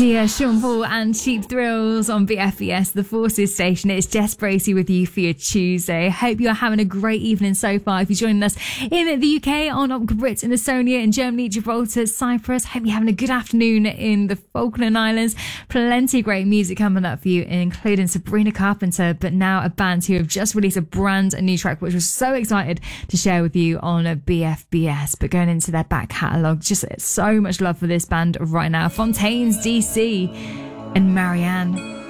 Sia, Sean Paul and Cheap Thrills on BFBS, the Forces station. It's Jess Bracey with you for your Tuesday. Hope you're having a great evening so far. If you're joining us in the UK, on Brits in Estonia, in Germany, Gibraltar, Cyprus, hope you're having a good afternoon in the Falkland Islands. Plenty of great music coming up for you, including Sabrina Carpenter, but now a band who have just released a brand new track, which we're so excited to share with you on BFBS. But going into their back catalogue, just so much love for this band right now. Fontaines DC and Marianne.